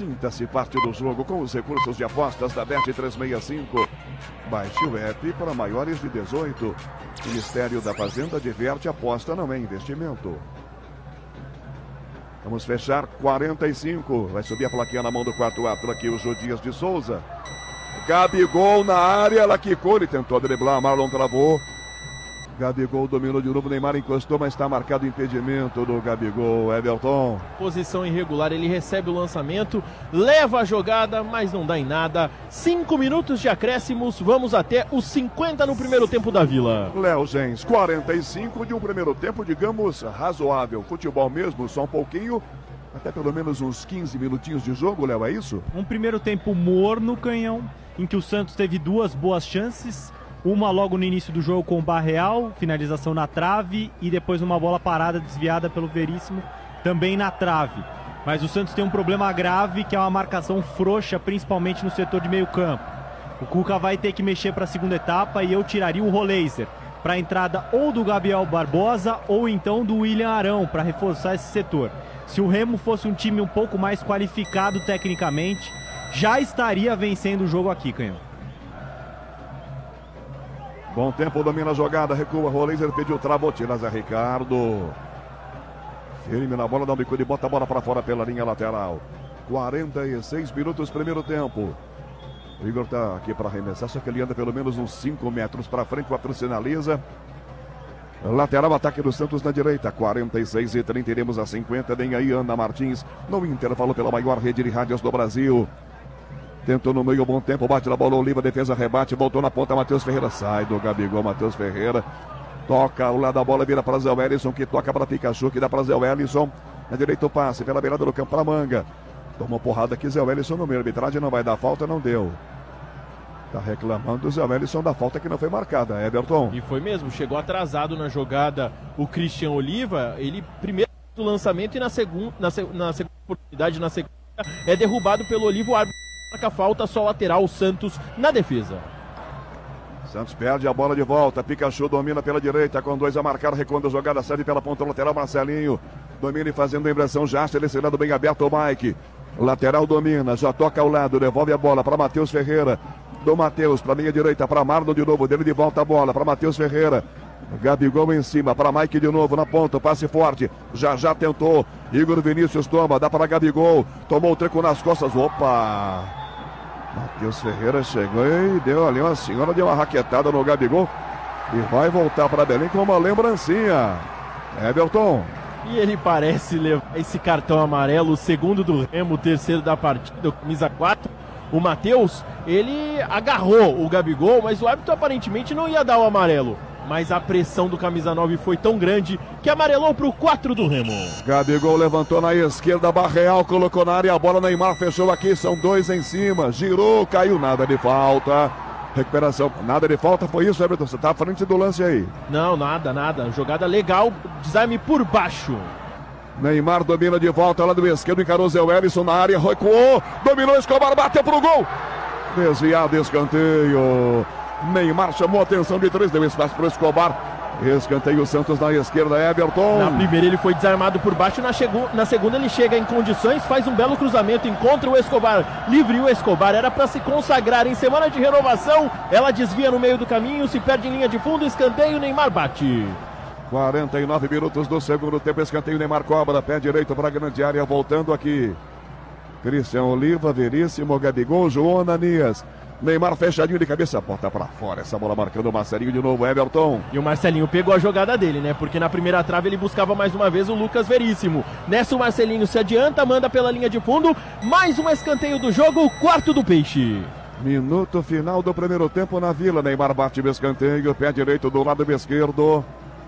Sinta-se parte do jogo com os recursos de apostas da Bet365. Baixe o app para maiores de 18. Ministério da Fazenda diverte, aposta não é investimento. Vamos fechar 45. Vai subir a plaquinha na mão do quarto árbitro aqui, o Jodias de Souza. Gabigol na área, ela quicou, ele tentou driblar, Marlon travou. Gabigol dominou de novo, Neymar encostou, mas está marcado o impedimento do Gabigol, Everton. Posição irregular, ele recebe o lançamento, leva a jogada, mas não dá em nada. 5 minutos de acréscimos, vamos até os 50 no primeiro tempo da Vila. Léo Gens, 45 de um primeiro tempo, digamos, razoável. Futebol mesmo, só um pouquinho, até pelo menos uns 15 minutinhos de jogo, Léo, é isso? Um primeiro tempo morno, Canhão, em que o Santos teve duas boas chances. Uma logo no início do jogo com o Barreal, finalização na trave, e depois uma bola parada desviada pelo Veríssimo, também na trave. Mas o Santos tem um problema grave, que é uma marcação frouxa, principalmente no setor de meio campo. O Cuca vai ter que mexer para a segunda etapa e eu tiraria o Roleiser para a entrada ou do Gabriel Barbosa ou então do William Arão para reforçar esse setor. Se o Remo fosse um time um pouco mais qualificado tecnicamente, já estaria vencendo o jogo aqui, Canhão. Bom tempo, domina a jogada, recua, Roleiser pediu, travou, tira Zé Ricardo. Firme na bola, dá um bicudo e bota a bola para fora pela linha lateral. 46 minutos, primeiro tempo. O Igor tá aqui para arremessar, só que ele anda pelo menos uns 5 metros para frente, o árbitro sinaliza. Lateral, ataque do Santos na direita, 46-30, iremos a 50, vem aí Ana Martins, no intervalo pela maior rede de rádios do Brasil. Tentou no meio, bom tempo, bate na bola, Oliva, defesa, rebate, voltou na ponta, Matheus Ferreira, sai do Gabigol, Matheus Ferreira, toca ao lado da bola, vira para Zé Wellison, que toca para Pikachu, que dá para Zé Wellison, na direita o passe, pela beirada do campo para Manga, tomou porrada aqui, Zé Wellison no meio, a arbitragem não vai dar falta, não deu. Tá reclamando o Zé Wellison da falta que não foi marcada, Everton. E foi mesmo, chegou atrasado na jogada o Oliva, ele primeiro do lançamento e na segunda oportunidade, na segunda, é derrubado pelo Oliva, o árbitro marca a falta, só lateral, Santos na defesa. Santos perde a bola de volta, Pikachu domina pela direita, com 2 a marcar, recuando a jogada, serve pela ponta lateral, Marcelinho, domina e fazendo a inversão, já selecionado bem aberto o Mike, lateral domina, já toca ao lado, devolve a bola para Matheus Ferreira, do Matheus para linha direita, para Marlon de novo, dele de volta a bola, para Matheus Ferreira, Gabigol em cima, para Mike de novo, na ponta, passe forte, já tentou, Igor Vinícius toma, dá para Gabigol, tomou o treco nas costas, opa, Matheus Ferreira chegou e deu ali uma senhora, deu uma raquetada no Gabigol, e vai voltar para Belém com uma lembrancinha, Everton. E ele parece levar esse cartão amarelo, o segundo do Remo, o terceiro da partida, camisa 4, o Matheus, ele agarrou o Gabigol, mas o árbitro aparentemente não ia dar o amarelo. Mas a pressão do camisa 9 foi tão grande que amarelou para o 4 do Remo. Gabigol levantou na esquerda, Barreal colocou na área, a bola, Neymar fechou aqui, são 2 em cima, girou, caiu, nada de falta. Recuperação, nada de falta, foi isso, Everton? Você tá à frente do lance aí. Não, nada, jogada legal, desarme por baixo. Neymar domina de volta, lá do esquerdo, encarou Zé Wellison na área, recuou, dominou, Escobar, bateu pro gol. Desviado, escanteio. Neymar chamou a atenção de 3, deu espaço para o Escobar. Escanteio, Santos na esquerda, Everton. Na primeira ele foi desarmado por baixo, na segunda ele chega em condições, faz um belo cruzamento, encontra o Escobar, livre o Escobar, era para se consagrar em semana de renovação, ela desvia no meio do caminho, se perde em linha de fundo, escanteio, Neymar bate. 49 minutos do segundo tempo, escanteio, Neymar cobra, pé direito para a grande área, voltando aqui. Cristian Oliva, Veríssimo, Gabigol, João Ananias. Neymar fechadinho de cabeça, bota pra fora, essa bola marcando o Marcelinho de novo, Everton. E o Marcelinho pegou a jogada dele, né? Porque na primeira trave ele buscava mais uma vez o Lucas Veríssimo. Nessa o Marcelinho se adianta, manda pela linha de fundo, mais um escanteio do jogo, o 4 do Peixe. Minuto final do primeiro tempo na Vila, Neymar bate o escanteio, pé direito do lado esquerdo.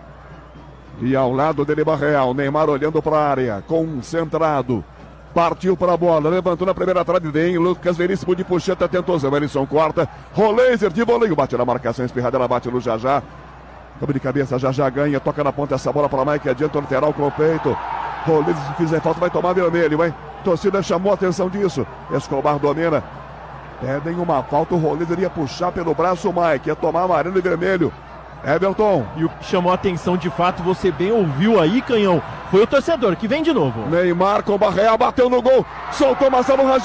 E ao lado dele Barreal, Neymar olhando pra área, concentrado. Partiu para a bola, levantou na primeira trave, vem Lucas Veríssimo de puxeta, tentou, Zé Wellison corta, Roleiser de voleio, bate na marcação, espirrada, ela bate no Jajá, Toma de cabeça, já ganha, toca na ponta essa bola para Mike, adianta o lateral com o peito, Roleiser, se fizer falta vai tomar vermelho, hein? Torcida chamou a atenção disso, Escobar domina, pedem uma falta, o Roleiser ia puxar pelo braço o Mike, ia tomar amarelo e vermelho. Everton. E o que chamou a atenção de fato, você bem ouviu aí, Canhão, foi o torcedor que vem de novo. Neymar com Barreal, bateu no gol, soltou Marcelo Rangel.